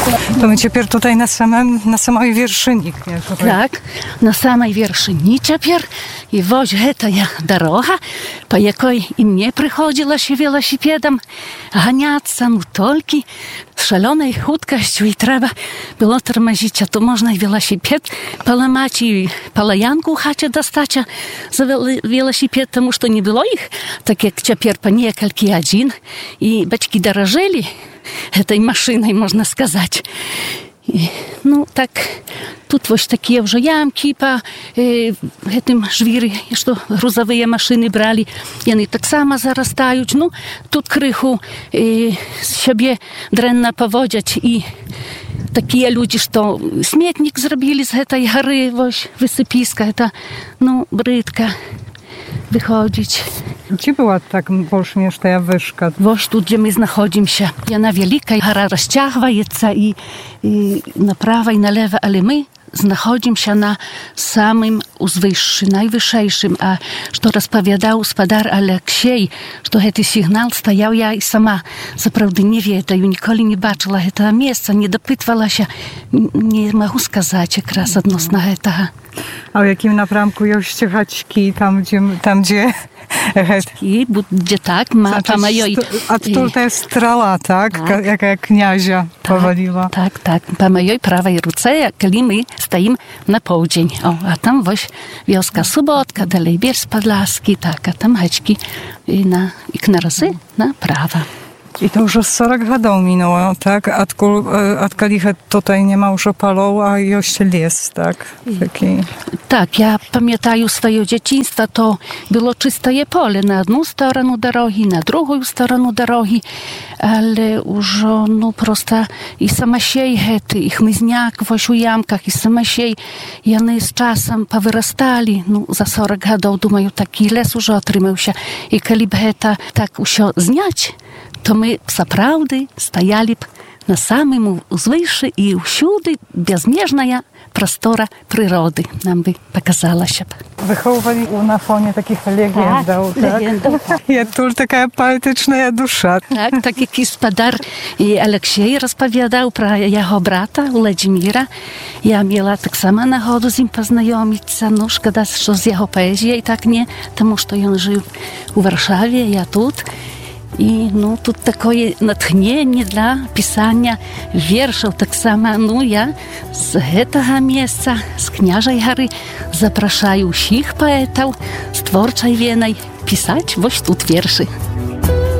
To my цяпер tutaj на самой вершыні. Так, на самой вершыні цяпер. І вось гэтая дарога, па якой і мне прыходзілася велосипедам ганяцца, ну толькі з шалёнай хуткасцю і трэба было тармазіць, а то можна і велосипед паламаць і палаянку ў хаце дастаць за велосипед, таму што не было іх, так як цяпер па некалькі адзін, і бацькі даражэлі гэтай машынай, можна сказаць. І, ну, так, тут вось такія ўжо ямкі па гэтым жвіры, што грузавыя машыны бралі, яны таксама зарастаюць. Ну, тут крыху сябе дрэнна паводзяць і такія людзі, што сметнік зрабілі з гэтай гары, вось, высыпіска, гэта, ну, брыдка выходзіць. Ці была так больш-менш тая вышка? Вось тут, дзе мы знаходзімся. Яна вялікая, гара расцягваецца і направа і налева, але мы знаходзімся на самым узвышшы, найвышэйшым. А што распавядаў гаспадар Аляксей, што гэты сігнал стаяў, я і сама сапраўды не ведаю, ніколі не бачыла гэтага месца, не дапытвалася, не магу сказаць якраз адносна гэтага. А ў якім напрамку ёсць гачкі, там, дзе... Gdzie tak, ma pa mojej... A tutaj strala, tak? Jaka kniazia powaliła. Tak, tak. Pa mojej prawej ruce, kiedy my stoimy na południe. O, a tam właśnie wioska Subotka, dalej Biers Podlaski, tak, a tam haćki i na razy na prawa. I to już 40 lat minęło, tak? Odkąd tutaj nie ma już opalów, a jeszcze les, tak? Taki... Tak, ja pamiętam swoje dzieciństwo, to było czyste pole na jedną stronę drogi, na drugą stronę drogi, ale już, no, prosto i samasiej hety, i chmyzniak w jamkach, i samasiej, jany z czasem powyrastali, no, za 40 lat, думаю, taki les już otrzymał się. I kiedy by heta tak usio zniać, to my сапраўды стаялі б на самым узвышшы і ўсюды бязмежная прастора прыроды нам бы показалася б. Выхоўвалі на фоне такіх легендаў, так? І адтуль такая паэтычная душа. Так, так як гаспадар Аляксей распавядаў пра яго брата Уладзіміра. Я мела таксама нагоду з ім пазнаёміцца. Ну, шкада, што з яго паэзіяй так не, таму што ён жыў у Варшаве, я тут. І, ну, тут такое натхненне для пісання вершаў таксама. Ну, я з гэтага месца, з Княжай гары, запрашаю ўсіх паэтаў з творчай венай пісаць вось тут вершы.